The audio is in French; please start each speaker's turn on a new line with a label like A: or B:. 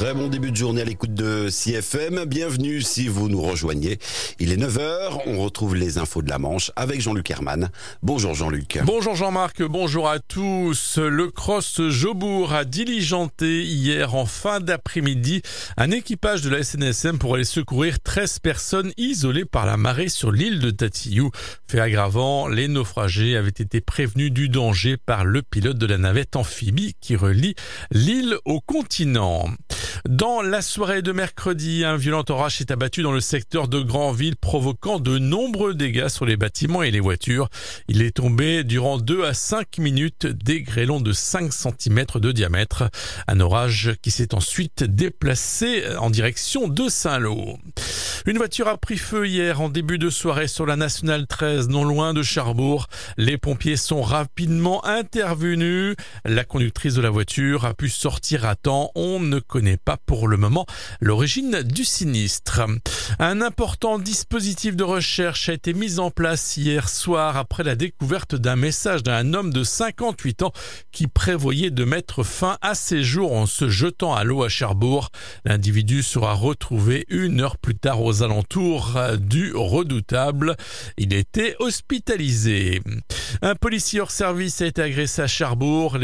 A: Très bon début de journée à l'écoute de CFM. Bienvenue si vous nous rejoignez. Il est 9h, on retrouve les infos de la Manche avec Jean-Luc Herman. Bonjour Jean-Luc.
B: Bonjour Jean-Marc, bonjour à tous. Le Cross Jobourg a diligenté hier en fin d'après-midi un équipage de la SNSM pour aller secourir 13 personnes isolées par la marée sur l'île de Tatillou. Fait aggravant, les naufragés avaient été prévenus du danger par le pilote de la navette amphibie qui relie l'île au continent. Dans la soirée de mercredi, un violent orage s'est abattu dans le secteur de Granville, provoquant de nombreux dégâts sur les bâtiments et les voitures. Il est tombé durant 2 à 5 minutes des grêlons de 5 cm de diamètre. Un orage qui s'est ensuite déplacé en direction de Saint-Lô. Une voiture a pris feu hier en début de soirée sur la Nationale 13, non loin de Cherbourg. Les pompiers sont rapidement intervenus. La conductrice de la voiture a pu sortir à temps. On ne connaît pas pour le moment l'origine du sinistre. Un important dispositif de recherche a été mis en place hier soir après la découverte d'un message d'un homme de 58 ans qui prévoyait de mettre fin à ses jours en se jetant à l'eau à Cherbourg. L'individu sera retrouvé 1 heure plus tard aux alentours du Redoutable. Il était hospitalisé. Un policier hors service a été agressé à Cherbourg.